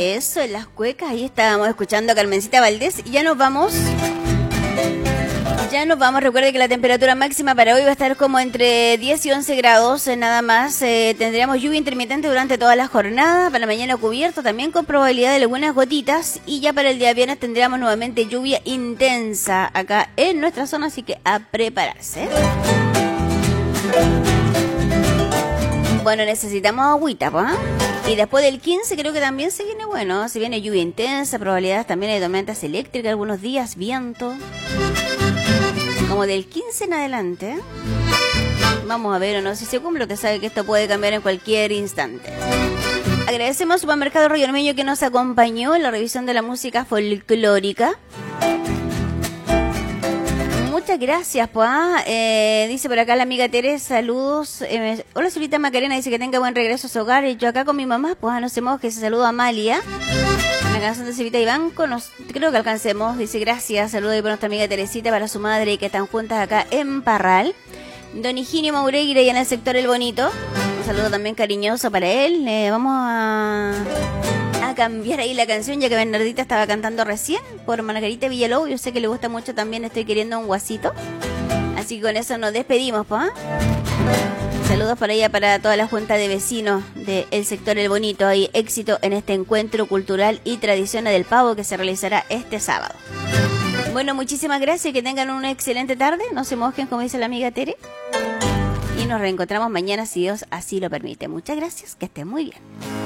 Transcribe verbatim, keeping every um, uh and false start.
Eso, en las cuecas, ahí estábamos escuchando a Carmencita Valdés y ya nos vamos. Ya nos vamos, recuerde que la temperatura máxima para hoy va a estar como entre diez y once grados, eh, nada más. Eh, tendríamos lluvia intermitente durante toda la jornada, para mañana cubierto también con probabilidad de algunas gotitas y ya para el día viernes tendríamos nuevamente lluvia intensa acá en nuestra zona, así que a prepararse. Bueno, necesitamos agüita, pues, ¿eh? Y después del quince creo que también se viene bueno, se viene lluvia intensa, probabilidades también de tormentas eléctricas algunos días, viento. Como del quince en adelante. Vamos a ver o no si se cumple. Usted sabe que esto puede cambiar en cualquier instante. Agradecemos al Supermercado Rollo Armeño que nos acompañó en la revisión de la música folclórica. Muchas gracias, pues. Eh, dice por acá la amiga Teresa, saludos. Eh, hola, señorita Macarena, dice que tenga buen regreso a su hogar. Y yo acá con mi mamá, pues no se moje, se saluda a Amalia. La canción de Cevita y Banco, nos, creo que alcancemos. Dice gracias, saludos para nuestra amiga Teresita, para su madre, que están juntas acá en Parral. Don Higinio Maureira y en el sector El Bonito. Un saludo también cariñoso para él. Eh, vamos a, a cambiar ahí la canción, ya que Bernardita estaba cantando recién por Margarita Villalobos. Yo sé que le gusta mucho también, estoy queriendo un guasito. Así que con eso nos despedimos, ¿pues? Saludos para ella, para toda la junta de vecinos del sector El Bonito. Hay éxito en este encuentro cultural y tradicional del pavo que se realizará este sábado. Bueno, muchísimas gracias y que tengan una excelente tarde. No se mojen, como dice la amiga Tere. Y nos reencontramos mañana si Dios así lo permite. Muchas gracias, que estén muy bien.